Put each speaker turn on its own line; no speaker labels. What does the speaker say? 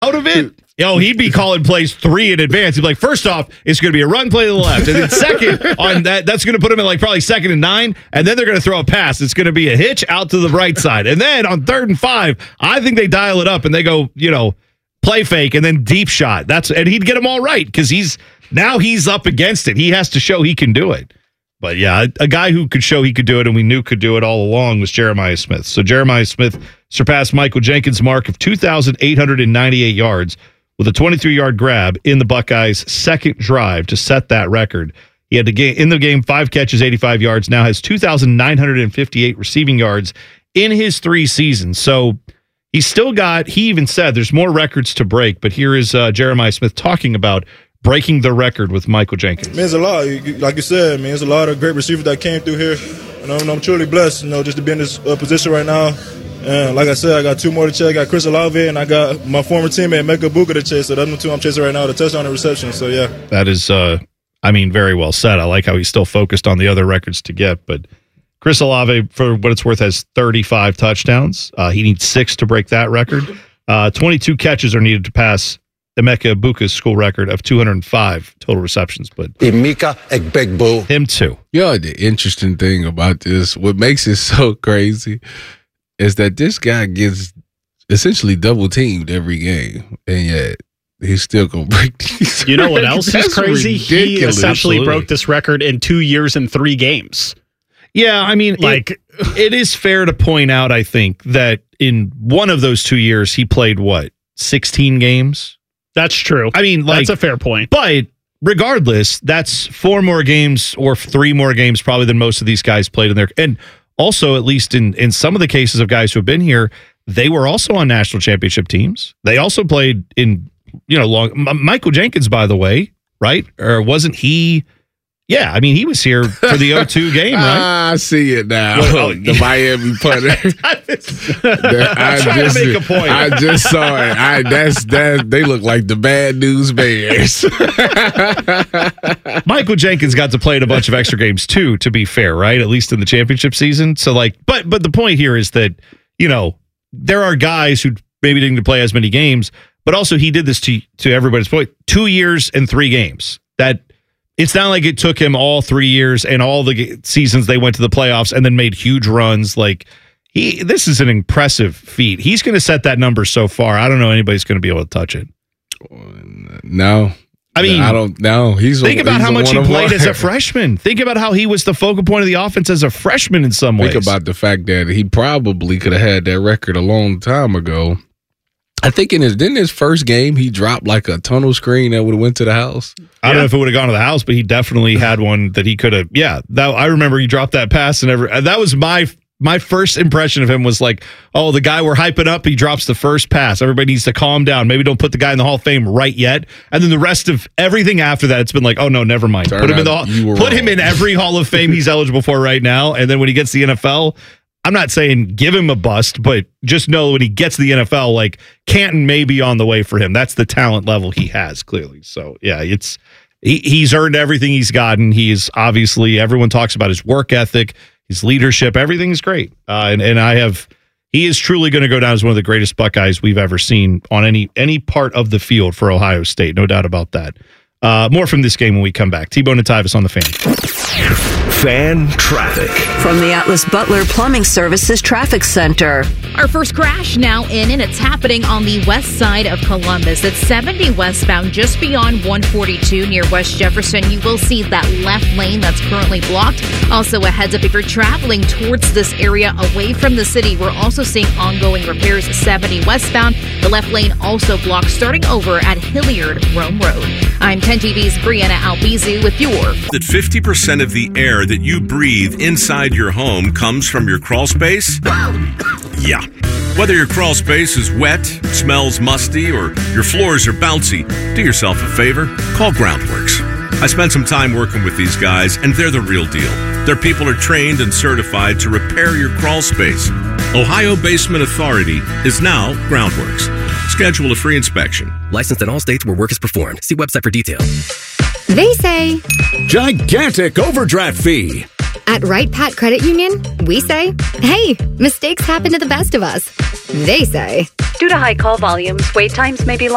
out of it, he'd be calling plays 3 in advance. He'd be like, first off, it's going to be a run play to the left. And then second, on that's going to put him at probably 2nd and 9. And then they're going to throw a pass. It's going to be a hitch out to the right side. And then on 3rd and 5, I think they dial it up and they go, play fake and then deep shot. And he'd get them all right because he's up against it. He has to show he can do it. But yeah, a guy who could show he could do it and we knew could do it all along was Jeremiah Smith. So Jeremiah Smith surpassed Michael Jenkins' mark of 2,898 yards with a 23-yard grab in the Buckeyes' second drive to set that record. He had in the game 5 catches, 85 yards, now has 2,958 receiving yards in his 3 seasons. So he's still he even said there's more records to break, but here is Jeremiah Smith talking about breaking the record with Michael Jenkins.
It means a lot. Like you said, there's a lot of great receivers that came through here. And I'm truly blessed, just to be in this position right now. And like I said, I got 2 more to chase. I got Chris Olave and I got my former teammate, Emeka Egbuka, to chase. So that's the 2 I'm chasing right now, the touchdown and reception. So, yeah.
That is, very well said. I like how he's still focused on the other records to get. But Chris Olave, for what it's worth, has 35 touchdowns. He needs 6 to break that record. 22 catches are needed to pass Emeka Egbuka's school record of 205 total receptions, but
Emeka Egbuka,
him too.
The interesting thing about this, what makes it so crazy, is that this guy gets essentially double teamed every game, and yet he's still gonna break these.
You know what else is crazy?
Ridiculous.
He essentially broke this record in 2 years and 3 games.
Yeah, it is fair to point out, I think, that in one of those 2 years he played 16 games.
That's true. That's a fair point.
But regardless, that's 4 more games or 3 more games probably than most of these guys played in there. And also, at least in some of the cases of guys who have been here, they were also on national championship teams. They also played in, long. Michael Jenkins, by the way, right? Or wasn't he? Yeah, he was here for the 0-2 game, right?
I see it now. The Miami punter.
I'm trying to make a point.
I just saw it. They look like the Bad News Bears.
Michael Jenkins got to play in a bunch of extra games too, to be fair, right? At least in the championship season. So but the point here is that, there are guys who maybe didn't play as many games, but also he did this to everybody's point. 2 years and 3 games. It's not like it took him all 3 years and all the seasons they went to the playoffs and then made huge runs. This is an impressive feat. He's going to set that number so far. I don't know anybody's going to be able to touch it.
No. I don't know.
Think about how much he played as a freshman. Think about how he was the focal point of the offense as a freshman in some ways.
Think about the fact that he probably could have had that record a long time ago. I think in his first game, he dropped a tunnel screen that would have went to the house.
I don't know if it would have gone to the house, but he definitely had one that he could have. Yeah, I remember he dropped that pass and that was my first impression of him was the guy we're hyping up, he drops the first pass. Everybody needs to calm down. Maybe don't put the guy in the Hall of Fame right yet. And then the rest of everything after that, it's been oh no, never mind. Put him in every Hall of Fame he's eligible for right now. And then when he gets to the NFL, I'm not saying give him a bust, but just know when he gets to the NFL, Canton may be on the way for him. That's the talent level he has, clearly. So, yeah, he's earned everything he's gotten. He's obviously, everyone talks about his work ethic, his leadership. Everything's great. He is truly going to go down as one of the greatest Buckeyes we've ever seen on any part of the field for Ohio State. No doubt about that. More from this game when we come back. T-Bone and Tyvis on the Fan.
Fan traffic
from the Atlas Butler Plumbing Services Traffic Center.
Our first crash now in, and it's happening on the west side of Columbus. It's 70 westbound, just beyond 142 near West Jefferson. You will see that left lane that's currently blocked. Also, a heads up if you're traveling towards this area away from the city. We're also seeing ongoing repairs 70 westbound. The left lane also blocked, starting over at Hilliard Rome Road. I'm 10 TV's Brianna Albizu with your.
That 50% of the air that you breathe inside your home comes from your crawl space? Yeah. Whether your crawl space is wet, smells musty, or your floors are bouncy, do yourself a favor, call Groundworks. I spent some time working with these guys, and they're the real deal. Their people are trained and certified to repair your crawl space. Ohio Basement Authority is now Groundworks. Schedule a free inspection.
Licensed in all states where work is performed. See website for details.
They say
gigantic overdraft fee.
At Wright Pat Credit Union, we say, hey, mistakes happen to the best of us. They say,
due to high call volumes, wait times may be long.